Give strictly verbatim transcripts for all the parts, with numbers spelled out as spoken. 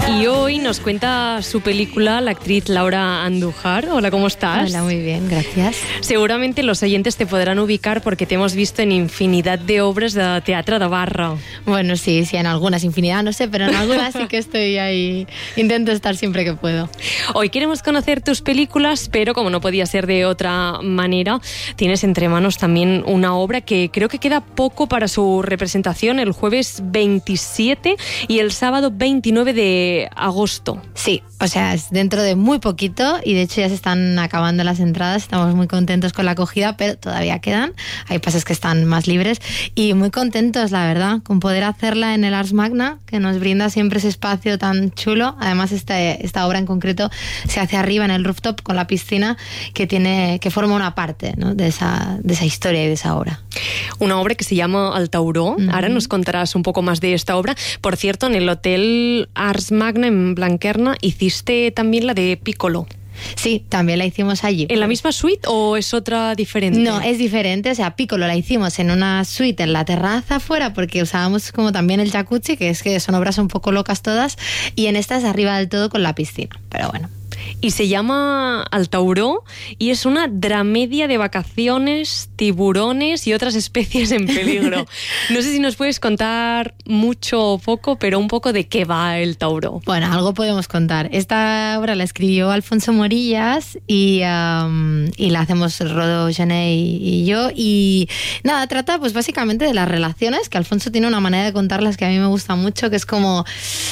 Y hoy nos cuenta su película la actriz Laura Andújar. Hola, ¿cómo estás? Hola, muy bien, gracias. Seguramente los oyentes te podrán ubicar porque te hemos visto en infinidad de obras de teatro de barra. Bueno, sí, sí, en algunas, infinidad, no sé, pero en algunas sí que estoy ahí. Intento estar siempre que puedo. Hoy queremos conocer tus películas, pero como no podía ser de otra manera, tienes entre manos también una obra que creo que queda poco para su representación el jueves veintisiete y el sábado veintinueve de agosto. Sí, o sea, es dentro de muy poquito y de hecho ya se están acabando las entradas. Estamos muy contentos con la acogida, pero todavía quedan. Hay pases que están más libres y muy contentos, la verdad, con poder hacerla en el Ars Magna, que nos brinda siempre ese espacio tan chulo. Además, esta, esta obra en concreto se hace arriba en el rooftop con la piscina que tiene que forma una parte, ¿no?, de esa, de esa historia y de esa obra. Una obra que se llama El Tauró. Uh-huh. Ahora nos contarás un poco más de esta obra. Por cierto, en el Hotel Ars Magna en Blanquerna hiciste también la de Piccolo. Sí, también la hicimos allí. ¿En la misma suite o es otra diferente? No, es diferente. O sea, Piccolo la hicimos en una suite en la terraza afuera porque usábamos como también el jacuzzi, que es que son obras un poco locas todas, y en esta es arriba del todo con la piscina. Pero bueno. Y se llama El Tauró y es una dramedia de vacaciones, tiburones y otras especies en peligro. No sé si nos puedes contar mucho o poco, pero un poco de qué va El Tauró. Bueno, algo podemos contar. Esta obra la escribió Alfonso Morillas y, um, y la hacemos Rodó Gené y, y yo. Y nada, trata pues básicamente de las relaciones, que Alfonso tiene una manera de contarlas que a mí me gusta mucho, que es como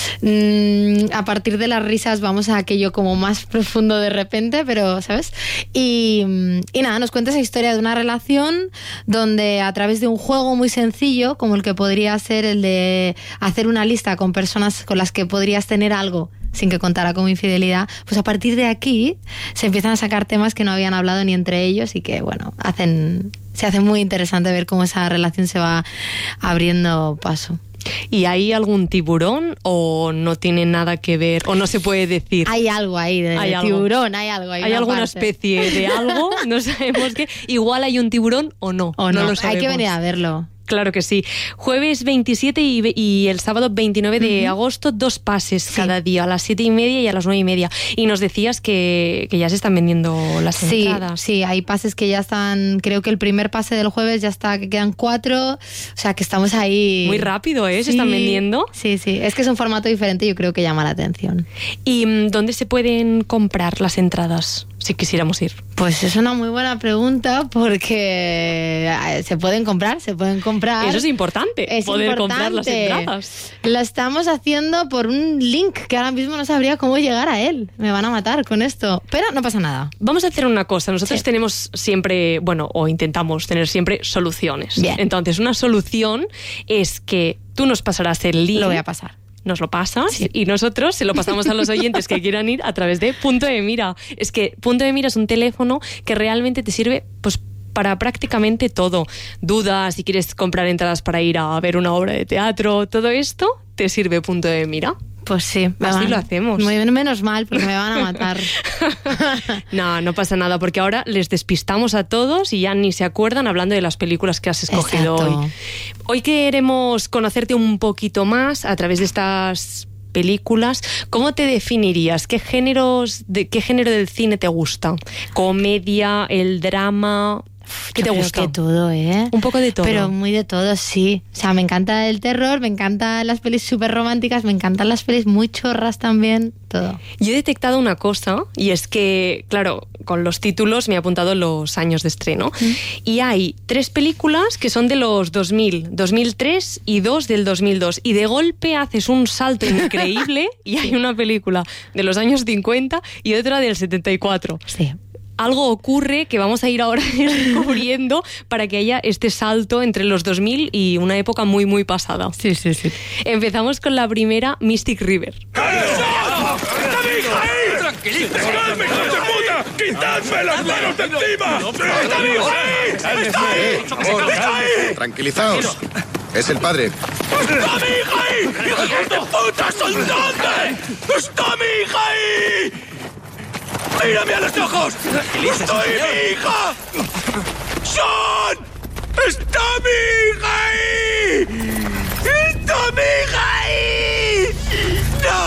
mmm, a partir de las risas vamos a aquello como más profundo de repente, pero, ¿sabes? Y, y nada, nos cuenta esa historia de una relación donde a través de un juego muy sencillo, como el que podría ser el de hacer una lista con personas con las que podrías tener algo sin que contara con infidelidad, pues a partir de aquí se empiezan a sacar temas que no habían hablado ni entre ellos y que, bueno, hacen, se hace muy interesante ver cómo esa relación se va abriendo paso. ¿Y hay algún tiburón o no tiene nada que ver o no se puede decir? Hay algo ahí de ¿Hay tiburón, algo? hay algo. Hay, ¿Hay alguna parte. especie de algo? No sabemos qué. Igual hay un tiburón o no. O no, no lo sabemos. Hay que venir a verlo. Claro que sí. Jueves veintisiete y, y el sábado veintinueve de uh-huh. agosto, dos pases sí. cada día, a las siete y media y a las nueve y media. Y nos decías que, que ya se están vendiendo las sí, entradas. Sí, hay pases que ya están, creo que el primer pase del jueves ya está, que quedan cuatro, o sea que estamos ahí. Muy rápido, ¿eh? Sí, se están vendiendo. Sí, sí, es que es un formato diferente y yo creo que llama la atención. ¿Y dónde se pueden comprar las entradas si quisiéramos ir? Pues es una muy buena pregunta porque se pueden comprar, se pueden comprar. Eso es importante, es poder importante. comprar las entradas. Lo estamos haciendo por un link que ahora mismo no sabría cómo llegar a él. Me van a matar con esto, pero no pasa nada. Vamos a hacer una cosa, nosotros sí. tenemos siempre, bueno, o intentamos tener siempre soluciones. Bien. Entonces, una solución es que tú nos pasarás el link. Lo voy a pasar. Nos lo pasas sí. y nosotros se lo pasamos a los oyentes que quieran ir a través de Punto de Mira. Es que Punto de Mira es un teléfono que realmente te sirve pues para prácticamente todo. Dudas, si quieres comprar entradas para ir a ver una obra de teatro, todo esto te sirve Punto de Mira. Pues sí, así van. lo hacemos. Muy bien, menos mal, porque me van a matar. No, no pasa nada, porque ahora les despistamos a todos y ya ni se acuerdan hablando de las películas que has escogido Exacto. hoy. Hoy queremos conocerte un poquito más a través de estas películas. ¿Cómo te definirías? ¿Qué géneros de qué género del cine te gusta? ¿Comedia, el drama? ¿Qué Yo te creo gusta? Que todo, ¿eh? Un poco de todo. Pero muy de todo, sí. O sea, me encanta el terror, me encantan las pelis súper románticas, me encantan las pelis muy chorras también, todo. Yo he detectado una cosa, y es que, claro, con los títulos me he apuntado los años de estreno, mm. y hay tres películas que son de los dos mil, dos mil tres y dos del dos mil dos, y de golpe haces un salto increíble y hay una película de los años cincuenta y otra del setenta y cuatro. Sí. Algo ocurre que vamos a ir ahora descubriendo para que haya este salto entre los dos mil y una época muy, muy pasada. Sí, sí, sí. Empezamos con la primera, Mystic River. ¡Tranquilízate! ¡Hijos de puta! ¡Quitadme las manos de encima! ¡Está mi hija ahí! ¡Está ahí! ¡Está ahí! Tranquilizaos. Es el padre. ¡Está mi hija ahí! ¡Hijos de puta! ¡Soltadme! ¡Está mi hija ahí! ¡Mírame a los ojos! ¡Estoy mi hija! ¡Sean! ¡Está mi hija ahí! ¡Está mi hija ahí! ¡No!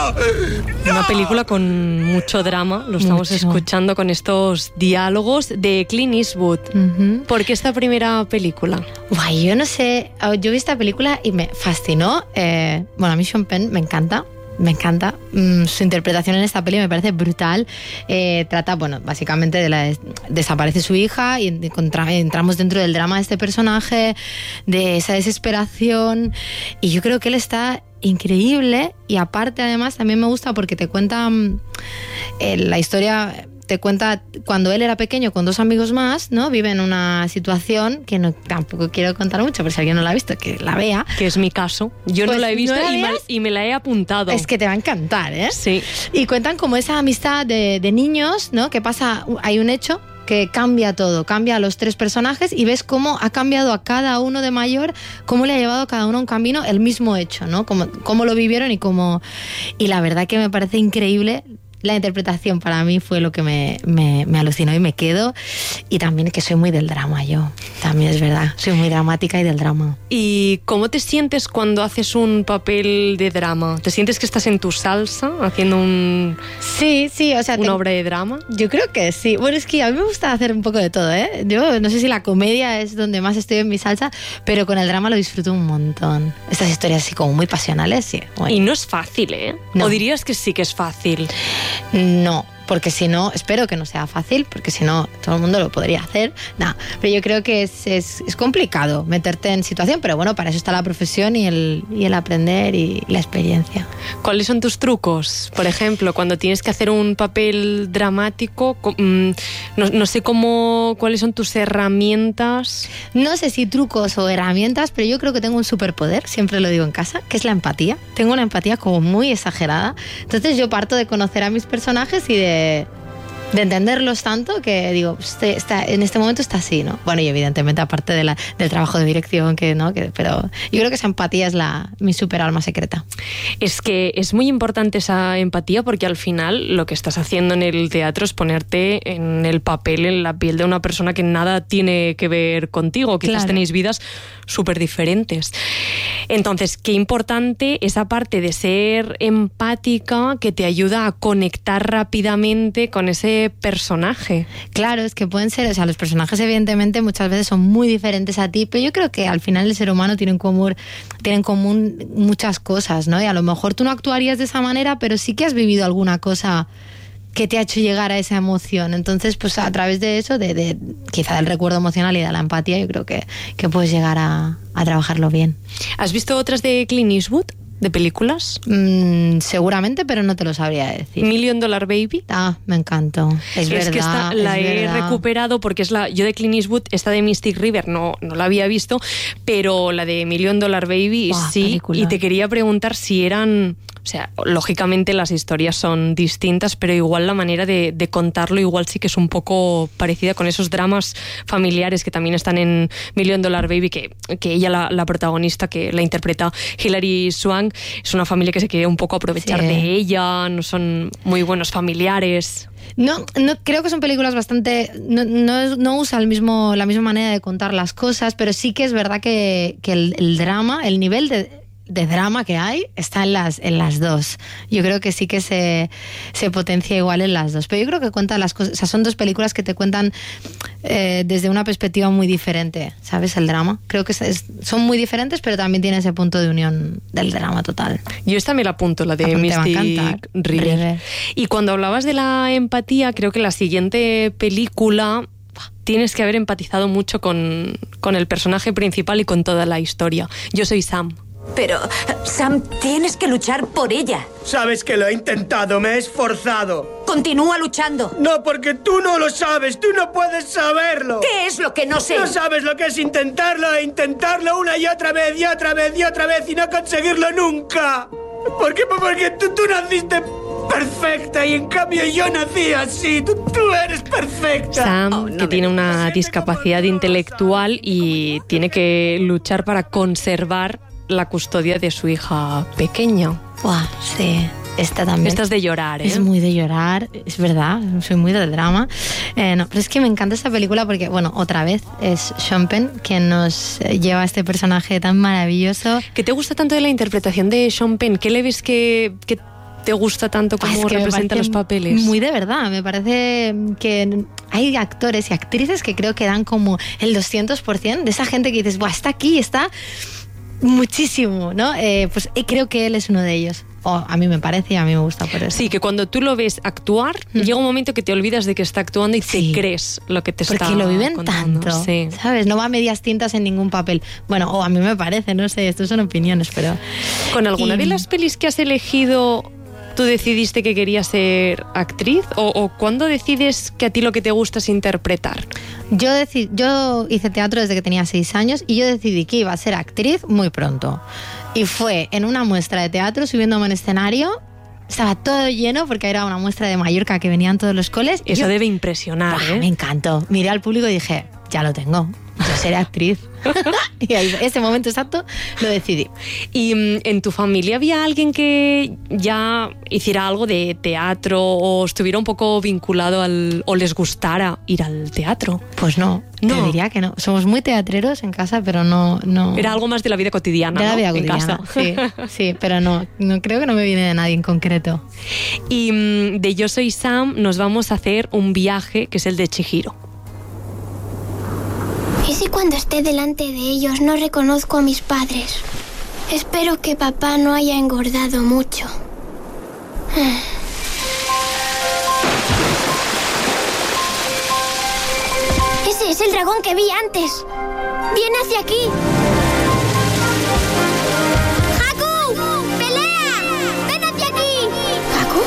Una película con mucho drama, lo estamos Mucho. escuchando con estos diálogos de Clint Eastwood. Ujú. ¿Por qué esta primera película? Guay, yo no sé, yo vi esta película y me fascinó. Eh, bueno, a mí Sean Penn me encanta. Me encanta. Mm, su interpretación en esta peli me parece brutal. Eh, trata, bueno, básicamente de la... Desaparece su hija y encontra- entramos dentro del drama de este personaje, de esa desesperación. Y yo creo que él está increíble. Y aparte, además, también me gusta porque te cuenta mm, eh, la historia... Te cuenta cuando él era pequeño con dos amigos más, ¿no? Vive en una situación que no, tampoco quiero contar mucho, pero si alguien no la ha visto, que la vea. Que es mi caso. Yo Pues, no la he visto ¿no la y, me, veas? y me la he apuntado. Es que te va a encantar, ¿eh? Sí. Y cuentan como esa amistad de, de niños, ¿no? Que pasa, hay un hecho que cambia todo, cambia a los tres personajes y ves cómo ha cambiado a cada uno de mayor, cómo le ha llevado a cada uno a un camino el mismo hecho, ¿no? Cómo, cómo lo vivieron y cómo... Y la verdad que me parece increíble. La interpretación para mí fue lo que me, me, me alucinó y me quedo. Y también que soy muy del drama yo. También es verdad. Soy muy dramática y del drama. ¿Y cómo te sientes cuando haces un papel de drama? ¿Te sientes que estás en tu salsa haciendo un, Sí, sí, o sea... una te- obra de drama? Yo creo que sí. Bueno, es que a mí me gusta hacer un poco de todo, ¿eh? Yo no sé si la comedia es donde más estoy en mi salsa, pero con el drama lo disfruto un montón. Estas historias así como muy pasionales, sí. Bueno. Y no es fácil, ¿eh? No. ¿O dirías que sí que es fácil? No, porque si no, espero que no sea fácil, porque si no, todo el mundo lo podría hacer. No, pero yo creo que es, es, es complicado meterte en situación, pero bueno, para eso está la profesión y el, y el aprender y la experiencia. ¿Cuáles son tus trucos? Por ejemplo, cuando tienes que hacer un papel dramático, co- mm, no, no sé cómo, cuáles son tus herramientas. No sé si trucos o herramientas, pero yo creo que tengo un superpoder, siempre lo digo en casa, que es la empatía. Tengo una empatía como muy exagerada. Entonces yo parto de conocer a mis personajes y de, de entenderlos tanto que digo, este, está, en este momento está así, ¿no? Bueno, y evidentemente aparte de la, del trabajo de dirección, que no, que, pero yo creo que esa empatía es la, mi super alma secreta. Es que es muy importante esa empatía porque al final lo que estás haciendo en el teatro es ponerte en el papel, en la piel de una persona que nada tiene que ver contigo. Quizás Claro. tenéis vidas súper diferentes. Entonces, qué importante esa parte de ser empática que te ayuda a conectar rápidamente con ese personaje. Claro, es que pueden ser, o sea, los personajes evidentemente muchas veces son muy diferentes a ti, pero yo creo que al final el ser humano tiene en común, tiene en común muchas cosas, ¿no? Y a lo mejor tú no actuarías de esa manera, pero sí que has vivido alguna cosa que te ha hecho llegar a esa emoción. Entonces, pues a través de eso, de, de quizá del recuerdo emocional y de la empatía, yo creo que, que puedes llegar a, a trabajarlo bien. ¿Has visto otras de Clint Eastwood? ¿De películas? Mm, seguramente, pero no te lo sabría decir. Million Dollar Baby. Ah, me encantó. Es, Es verdad. que esta la es he verdad. recuperado porque es la yo de Clint Eastwood, esta de Mystic River no, no la había visto, pero la de Million Dollar Baby Buah, sí. película. Y te quería preguntar si eran, o sea, lógicamente las historias son distintas, pero igual la manera de, de contarlo igual sí que es un poco parecida con esos dramas familiares que también están en Million Dollar Baby, que, que ella, la, la protagonista, que la interpreta Hilary Swank, es una familia que se quiere un poco aprovechar Sí. de ella, no son muy buenos familiares. No, no, creo que son películas bastante... No, no, no usa el mismo, la misma manera de contar las cosas, pero sí que es verdad que, que el, el drama, el nivel de, de drama que hay está en las, en las dos. Yo creo que sí que se, se potencia igual en las dos. Pero yo creo que cuenta las cosas... O sea, son dos películas que te cuentan eh, desde una perspectiva muy diferente, ¿sabes? El drama. Creo que es, es- son muy diferentes, pero también tiene ese punto de unión del drama total. Yo esta me la apunto, la de Apunte, va a Mystic encantar. River. River. Y cuando hablabas de la empatía, creo que la siguiente película tienes que haber empatizado mucho con, con el personaje principal y con toda la historia. Yo soy Sam. Pero, Sam, tienes que luchar por ella. Sabes que lo he intentado, me he esforzado. Continúa luchando. No, porque tú no lo sabes, tú no puedes saberlo. ¿Qué es lo que no sé? No sabes lo que es intentarlo e intentarlo una y otra vez y otra vez y otra vez y no conseguirlo nunca. ¿Por qué? Porque tú, tú naciste perfecta y en cambio yo nací así. Tú, tú eres perfecta. Sam, Oh, no que me tiene digas. una discapacidad intelectual y tiene que luchar para conservar la custodia de su hija pequeña. Buah, sí. Esta también. Esta es de llorar, ¿eh? Es muy de llorar, es verdad, soy muy del drama. Eh, no, pero es que me encanta esta película porque, bueno, otra vez es Sean Penn quien nos eh, lleva a este personaje tan maravilloso. ¿Qué te gusta tanto de la interpretación de Sean Penn? ¿Qué le ves que, que te gusta tanto como Es que me representa los parece papeles? Muy de verdad, me parece que hay actores y actrices que creo que dan como el doscientos por ciento de esa gente que dices, buah, está aquí, está muchísimo, ¿no? Eh, pues eh, creo que él es uno de ellos. O a mí me parece y a mí me gusta por eso. Sí, que cuando tú lo ves actuar, mm. llega un momento que te olvidas de que está actuando y sí. te crees lo que te Porque está Porque lo viven contando. tanto, sí. ¿sabes? No va a medias tintas en ningún papel. Bueno, o a mí me parece, no sé, esto son opiniones, pero... ¿Con alguna y... de las pelis que has elegido tú decidiste que querías ser actriz? ¿O, o cuándo decides que a ti lo que te gusta es interpretar? Yo, decid, yo hice teatro desde que tenía seis años y yo decidí que iba a ser actriz muy pronto. Y fue en una muestra de teatro, subiéndome en escenario. Estaba todo lleno porque era una muestra de Mallorca que venían todos los coles. Eso yo, debe impresionar, bah, ¿eh? Me encantó. Miré al público y dije, ya lo tengo, yo seré actriz. Y ahí, ese momento exacto lo decidí. ¿Y en tu familia había alguien que ya hiciera algo de teatro o estuviera un poco vinculado al, o les gustara ir al teatro? Pues no, no. Te diría que no. Somos muy teatreros en casa, pero no... no... Era algo más de la vida cotidiana, De la ¿no? vida en cotidiana, casa. sí, sí, pero no, no, creo que no me viene de nadie en concreto. Y de Yo Soy Sam nos vamos a hacer un viaje que es el de Chihiro. ¿Y si cuando esté delante de ellos no reconozco a mis padres? Espero que papá no haya engordado mucho. Ese es el dragón que vi antes. ¡Viene hacia aquí! ¡Haku! ¡Pelea! ¡Ven hacia aquí! ¿Haku?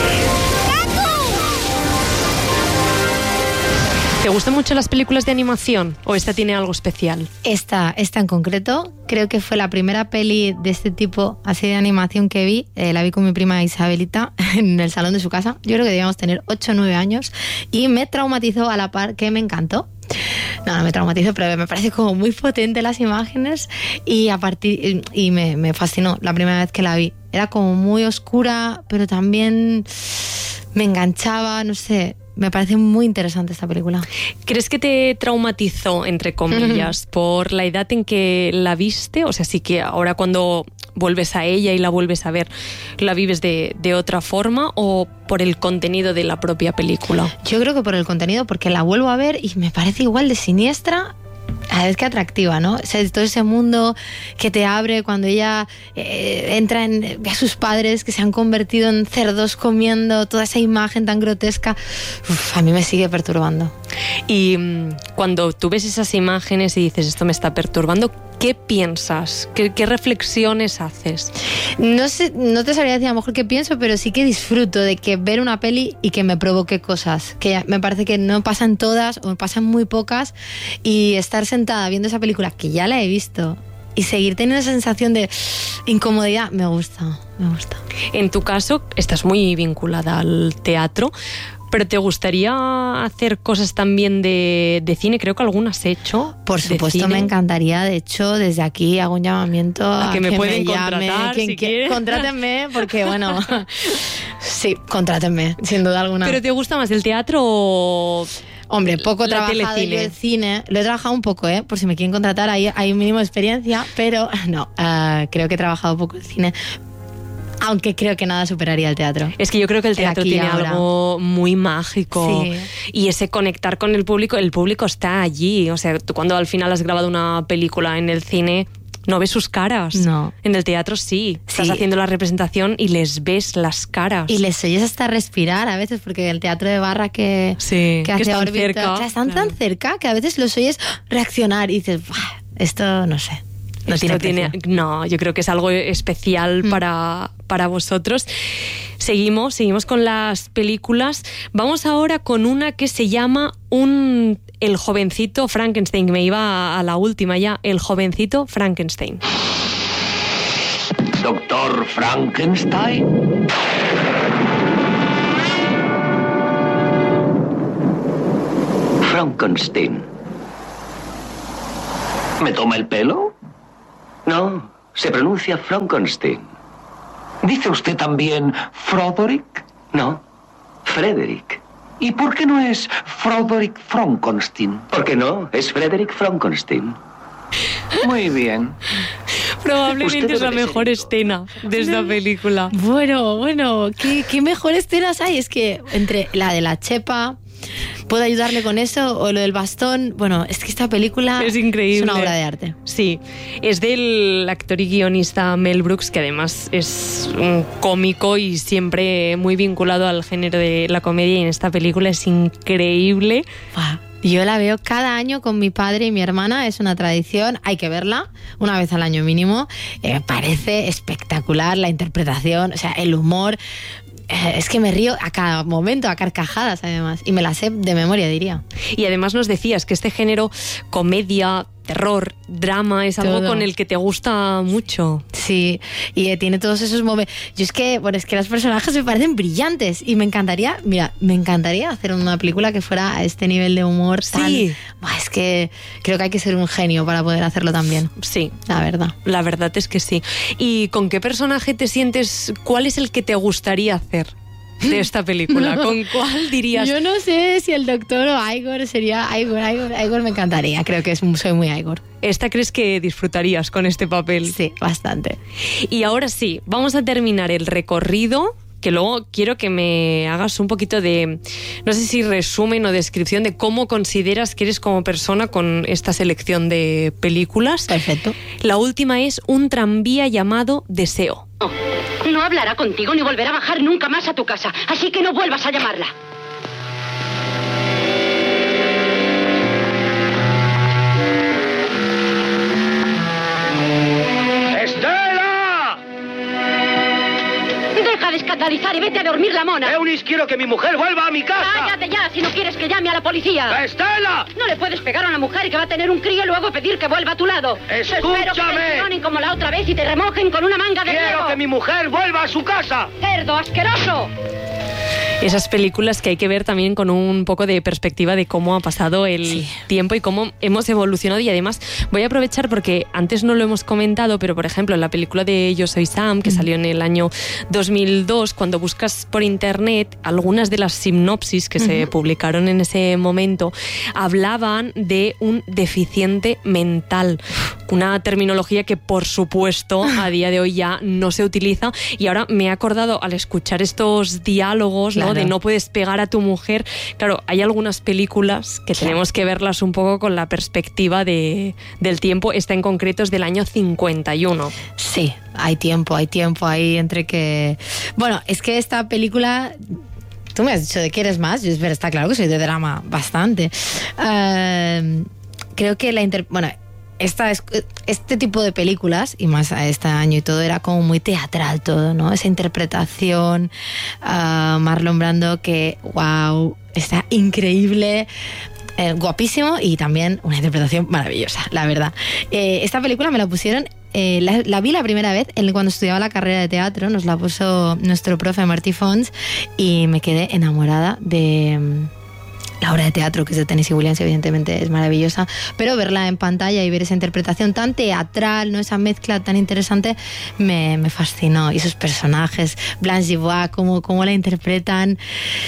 ¿Te gustan mucho las películas de animación o esta tiene algo especial? Esta, esta en concreto, creo que fue la primera peli de este tipo, así de animación que vi. Eh, la vi con mi prima Isabelita en el salón de su casa. Yo creo que debíamos tener ocho o nueve años y me traumatizó a la par que me encantó. No, no me traumatizó, pero me parece como muy potente las imágenes y a partir y me, me fascinó la primera vez que la vi. Era como muy oscura, pero también me enganchaba, no sé. Me parece muy interesante esta película. ¿Crees que te traumatizó, entre comillas, uh-huh. por la edad en que la viste? O sea, sí que ahora cuando vuelves a ella y la vuelves a ver, ¿la vives de, de otra forma o por el contenido de la propia película? Yo creo que por el contenido, porque la vuelvo a ver y me parece igual de siniestra a la vez que atractiva, ¿no? O sea, todo ese mundo que te abre cuando ella eh, entra en... ve a sus padres que se han convertido en cerdos comiendo, toda esa imagen tan grotesca. Uf, a mí me sigue perturbando. Y mmm, cuando tú ves esas imágenes y dices, esto me está perturbando, ¿qué piensas? ¿Qué, qué reflexiones haces? No sé, no te sabría decir a lo mejor qué pienso, pero sí que disfruto de que ver una peli y que me provoque cosas, que me parece que no pasan todas o pasan muy pocas, y estar sentada viendo esa película que ya la he visto y seguir teniendo esa sensación de incomodidad, me gusta, me gusta. En tu caso, estás muy vinculada al teatro, ¿pero te gustaría hacer cosas también de, de cine? Creo que algunas has hecho. Por supuesto, me encantaría. De hecho, desde aquí hago un llamamiento a, a que me que pueden me contratar, llame, quien si quiera. Contrátenme, porque bueno, sí, contrátenme, sin duda alguna. ¿Pero te gusta más el teatro o...? Hombre, poco he trabajado yo el cine. Lo he trabajado un poco, ¿eh? Por si me quieren contratar, hay, hay un mínimo de experiencia, pero no, uh, creo que he trabajado poco el cine. Aunque creo que nada superaría el teatro. Es que yo creo que el teatro tiene ahora. algo muy mágico. Sí. Y ese conectar con el público, el público está allí. O sea, tú cuando al final has grabado una película en el cine, no ves sus caras. No. En el teatro sí. Estás sí. haciendo la representación y les ves las caras. Y les oyes hasta respirar a veces, porque el teatro de barra que, sí, que hace que están órbita, cerca. O sea, están claro. tan cerca que a veces los oyes reaccionar y dices, esto no sé. No, Esto tiene tiene, no, yo creo que es algo especial mm. para, para vosotros. Seguimos, seguimos con las películas. Vamos ahora con una que se llama un El jovencito Frankenstein. Me iba a, a la última ya. El jovencito Frankenstein. Doctor Frankenstein. Frankenstein. ¿Me toma el pelo? No, se pronuncia Frankenstein. ¿Dice usted también Froderick? No, Frederick. ¿Y por qué no es Froderick Frankenstein? ¿Por qué no? Es Frederick Frankenstein. Muy bien. Probablemente es la debe ser mejor hijo. escena de esta película. Bueno, bueno, ¿qué, qué mejores escenas hay? Es que entre la de la chepa, ¿puedo ayudarle con eso? O lo del bastón. Bueno, es que esta película Es increíble. es una obra de arte. Sí, es del actor y guionista Mel Brooks, que además es un cómico y siempre muy vinculado al género de la comedia, y en esta película es increíble. Buah, yo la veo cada año con mi padre y mi hermana, es una tradición, hay que verla una vez al año mínimo. Eh, me parece espectacular la interpretación, o sea, el humor. Eh, es que me río a cada momento, a carcajadas además, y me la sé de memoria, diría. Y además nos decías que este género, comedia, terror, drama, es algo Todo. con el que te gusta mucho. Sí, y eh, tiene todos esos momentos. Yo es que, bueno, es que los personajes me parecen brillantes y me encantaría, mira, me encantaría hacer una película que fuera a este nivel de humor tan... Sí. Buah, es que creo que hay que ser un genio para poder hacerlo también, Sí, la verdad. la verdad es que sí. ¿Y con qué personaje te sientes? ¿Cuál es el que te gustaría hacer de esta película? ¿Con cuál dirías? Yo no sé si el doctor o Igor sería Igor, Igor, Igor me encantaría, creo que es, soy muy Igor. ¿Esta crees que disfrutarías con este papel? Sí, bastante. Y ahora sí, vamos a terminar el recorrido, que luego quiero que me hagas un poquito de, no sé si resumen o descripción de cómo consideras que eres como persona con esta selección de películas. Perfecto. La última es Un tranvía llamado Deseo. No hablará contigo ni volverá a bajar nunca más a tu casa, así que no vuelvas a llamarla. ¡Estela! Deja de escandalizar y vete a dormir la mona. Eunice, quiero que mi mujer vuelva a mi casa. Cállate ya si no quieres que llame a la policía. ¡Estela! No le puedes pegar a una mujer que va a tener un crío y luego pedir que vuelva a tu lado. ¡Escúchame! Espero que te perdonen como la otra vez y te remojen con una manga de ¡Quiero dedo. que mi mujer vuelva a su casa! ¡Cerdo asqueroso! Esas películas que hay que ver también con un poco de perspectiva de cómo ha pasado el Sí. tiempo y cómo hemos evolucionado. Y además voy a aprovechar porque antes no lo hemos comentado, pero por ejemplo en la película de Yo Soy Sam, que salió en el año dos mil dos, cuando buscas por internet algunas de las sinopsis que se publicaron en ese momento, hablaban de un deficiente mental, una terminología que por supuesto a día de hoy ya no se utiliza. Y ahora me he acordado al escuchar estos diálogos, ¿no? Claro. De no puedes pegar a tu mujer. Claro, hay algunas películas que tenemos que verlas un poco con la perspectiva de, del tiempo. Esta en concreto es del año cincuenta y uno. Sí, hay tiempo, hay tiempo ahí entre que... Bueno, es que esta película... Tú me has dicho de qué eres más, yo espero, está claro que soy de drama bastante. Eh, creo que la inter... Bueno, esta es, este tipo de películas, y más a este año y todo, era como muy teatral todo, ¿no? Esa interpretación, uh, Marlon Brando, que, wow, está increíble. Eh, guapísimo y también una interpretación maravillosa, la verdad. Eh, esta película me la pusieron, eh, la, la vi la primera vez en, cuando estudiaba la carrera de teatro, nos la puso nuestro profe Martí Fons y me quedé enamorada de... La obra de teatro que es de Tennessee Williams, evidentemente es maravillosa, pero verla en pantalla y ver esa interpretación tan teatral, ¿no? Esa mezcla tan interesante, me, me fascinó. Y esos personajes, Blanche Dubois, cómo, cómo la interpretan...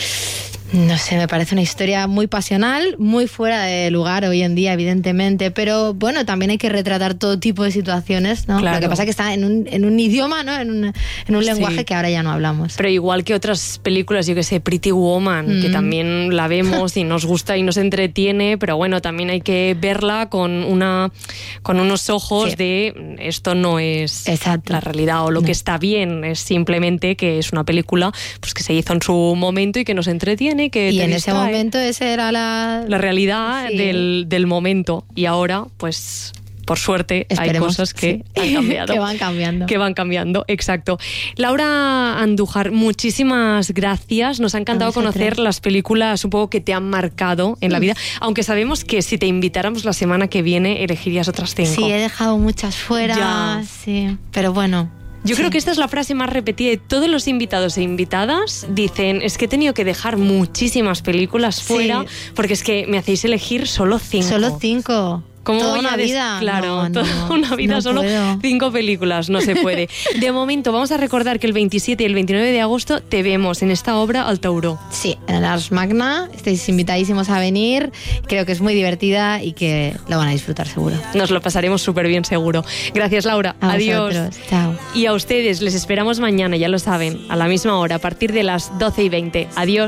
No sé, me parece una historia muy pasional, muy fuera de lugar hoy en día, evidentemente, pero bueno, también hay que retratar todo tipo de situaciones, ¿no? Claro. Lo que pasa es que está en un, en un idioma, ¿no? En un, en un Sí. lenguaje que ahora ya no hablamos. Pero igual que otras películas, yo que sé, Pretty Woman, Mm. que también la vemos y nos gusta y nos entretiene, pero bueno, también hay que verla con una con unos ojos Sí. de esto no es Exacto. la realidad, o lo No. que está bien es simplemente que es una película pues que se hizo en su momento y que nos entretiene, que Y te en ese distrae. momento esa era la... La realidad Sí. del, del momento. Y ahora, pues, por suerte, hay Esperemos, cosas que sí. han cambiado. Que van cambiando. Que van cambiando, exacto. Laura Andújar, muchísimas gracias. Nos ha encantado A vosotros. conocer las películas un poco que te han marcado en la vida, aunque sabemos que si te invitáramos la semana que viene, elegirías otras cinco. Sí, he dejado muchas fuera, Ya. sí, pero bueno. Yo sí. creo que esta es la frase más repetida de todos los invitados e invitadas. Dicen, es que he tenido que dejar muchísimas películas Sí. fuera porque es que me hacéis elegir solo cinco. Solo cinco. Como Toda una des- vida. Claro, No, toda no, una vida, no solo puedo. cinco películas, no se puede. De momento, vamos a recordar que el veintisiete y el veintinueve de agosto te vemos en esta obra al Tauró. Sí, en el Ars Magna. Estáis invitadísimos a venir. Creo que es muy divertida y que lo van a disfrutar seguro. Nos lo pasaremos súper bien, seguro. Gracias, Laura. A Adiós. vosotros. Chao. Y a ustedes les esperamos mañana, ya lo saben, a la misma hora, a partir de las doce y veinte. Adiós.